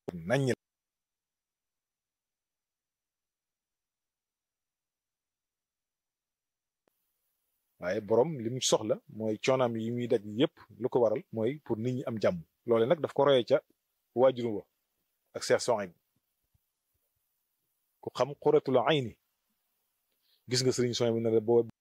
naññ waaye borom li mu soxla mooy coonaam yi muy daj yépp lu ko waral mooy pour nit ñi am jàmm loole nag daf ko royee ca waajuru wa ak Seex Suhayb ku xam Qurratul Ayni gis nga Sëriñ Suhayb ne la boo